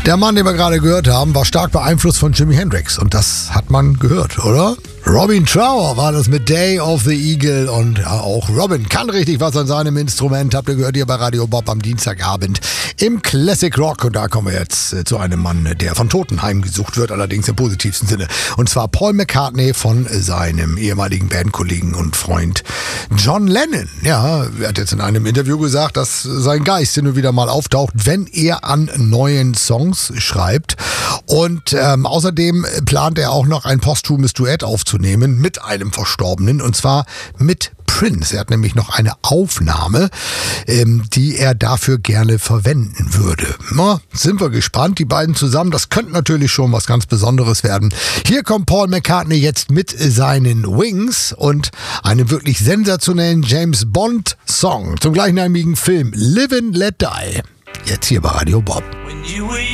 Der Mann, den wir gerade gehört haben, war stark beeinflusst von Jimi Hendrix. Und das hat man gehört, oder? Robin Trower war das mit Day of the Eagle. Und ja, auch Robin kann richtig was an seinem Instrument. Habt ihr gehört hier bei Radio Bob am Dienstagabend im Classic Rock. Und da kommen wir jetzt zu einem Mann, der von Toten heimgesucht wird, allerdings im positivsten Sinne. Und zwar Paul McCartney von seinem ehemaligen Bandkollegen und Freund John Lennon. Ja, er hat jetzt in einem Interview gesagt, dass sein Geist hin und wieder mal auftaucht, wenn er an neuen Songs schreibt. Und außerdem plant er auch noch ein posthumes Duett aufzunehmen mit einem Verstorbenen, und zwar mit Prince. Er hat nämlich noch eine Aufnahme, die er dafür gerne verwenden würde. Na, sind wir gespannt, die beiden zusammen. Das könnte natürlich schon was ganz Besonderes werden. Hier kommt Paul McCartney jetzt mit seinen Wings und einem wirklich sensationellen James Bond Song zum gleichnamigen Film Live and Let Die. Jetzt hier bei Radio Bob.